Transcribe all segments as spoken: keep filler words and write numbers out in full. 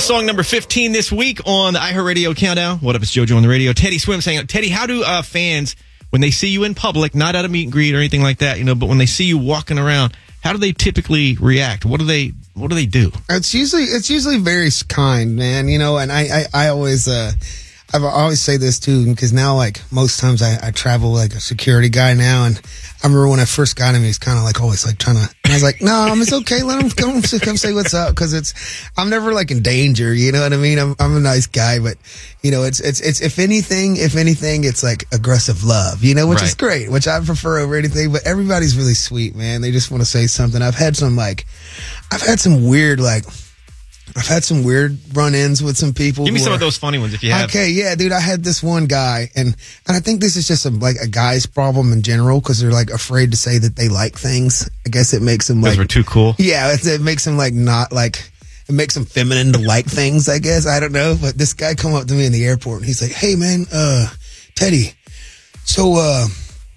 song number fifteen this week on the iHeartRadio Countdown. What up, it's JoJo on the radio. Teddy Swim saying, Teddy, how do uh, fans, when they see you in public, not at a meet and greet or anything like that, you know, but when they see you walking around, how do they typically react? What do they What do they do? It's usually it's usually very kind, man. You know, and I I, I always uh I always say this too, because now like most times I, I travel like a security guy now, and I remember when I first got him, he was kind of like always like trying to. And I was like, no, it's okay. Let him come come say what's up, because it's I'm never like in danger. You know what I mean? I'm I'm a nice guy, but you know, it's it's it's if anything, if anything, it's like aggressive love. You know, which Right. is great, which I prefer over anything. But everybody's really sweet, man. They just want to say something. I've had some like, I've had some weird like. I've had some weird run-ins with some people. Give me who some are, of those funny ones if you have. Okay, yeah, dude. I had this one guy, and and I think this is just a, like a guy's problem in general, because they're like afraid to say that they like things. I guess it makes them Because like we're too cool. yeah, it, it makes them like not like it makes them feminine to like things. I guess I don't know, but this guy come up to me in the airport, and he's like, "Hey, man, uh, Teddy, so uh."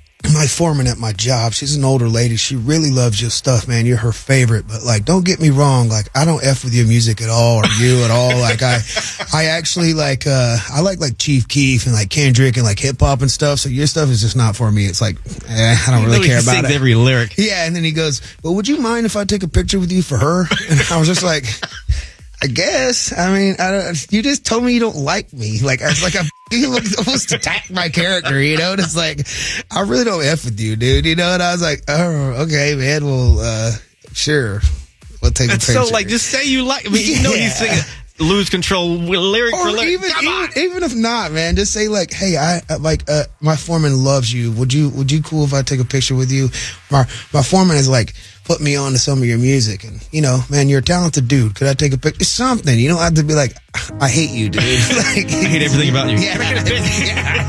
my foreman at my job, she's an older lady. She really loves your stuff, man. You're her favorite. But like, don't get me wrong. Like, I don't F with your music at all, or you at all. Like, I, I actually like, uh, I like like Chief Keef and like Kendrick and like hip hop and stuff. So your stuff is just not for me. It's like, eh, I don't You really know care he about sings it. every lyric. Yeah. And then he goes, well, would you mind if I take a picture with you for her? And I was just like, I guess. I mean, I don't, you just told me you don't like me. Like, I was like, I'm you almost attacked my character, you know? And it's like, I really don't F with you, dude, you know? And I was like, oh, okay, man, well, uh, sure. We'll take It's a picture. so like, just say you like. I mean, you know Yeah. he's singing Lose Control lyric or for lyric. even, Come on. even even if not, man, just say like, hey, I uh, like uh, my foreman loves you. Would you would you cool if I take a picture with you? My my foreman has like put me on to some of your music, and you know, man, you're a talented dude. Could I take a picture? Something. You don't have to be like, I hate you, dude. Like, I hate everything about you. Yeah. Can I get a picture? Yeah.